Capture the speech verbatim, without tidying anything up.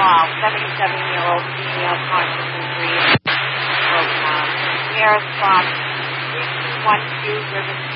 Wall, seventy-seven-year-old female, conscious and breathing, broke down. Sierra Spot, three two one two River